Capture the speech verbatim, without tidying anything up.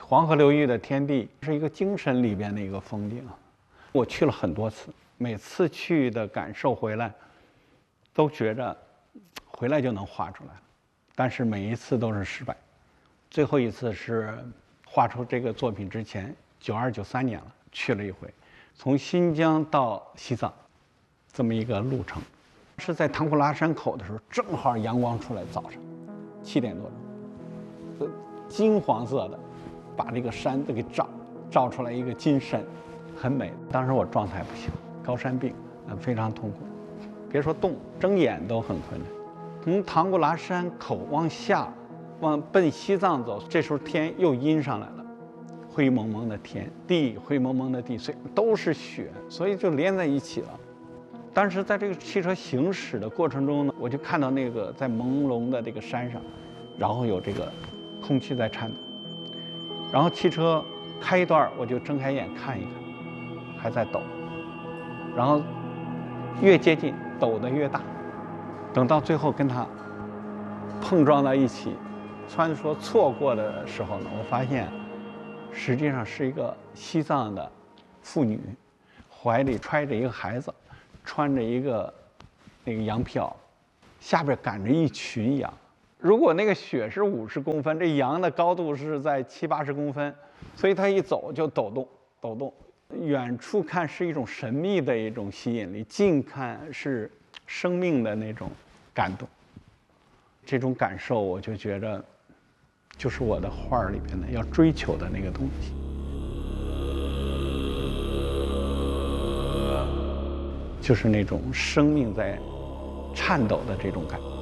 黄河流域的天地是一个精神里边的一个风景。我去了很多次，每次去的感受回来，都觉着回来就能画出来，但是每一次都是失败。最后一次是画出这个作品之前，九二九三年了，去了一回，从新疆到西藏，这么一个路程，是在唐古拉山口的时候，正好阳光出来，早上七点多钟，金黄色的，把这个山都给照照出来一个金山，很美。当时我状态不行，高山病，呃，非常痛苦，别说动，睁眼都很困难。从唐古拉山口往下，往奔西藏走，这时候天又阴上来了，灰蒙蒙的天，地灰蒙蒙的地，所以都是雪，所以就连在一起了。但是在这个汽车行驶的过程中呢，我就看到那个在朦胧的这个山上，然后有这个空气在颤抖，然后汽车开一段，我就睁开眼看一看，还在抖，然后越接近抖得越大，等到最后跟它碰撞到一起，穿梭错过的时候呢，我发现实际上是一个西藏的妇女，怀里揣着一个孩子，穿着一个那个羊皮袄，下边赶着一群羊。如果那个雪是五十公分，这羊的高度是在七八十公分，所以它一走就抖动抖动。远处看是一种神秘的一种吸引力，近看是生命的那种感动。这种感受，我就觉着，就是我的画里边的要追求的那个东西，就是那种生命在颤抖的这种感觉。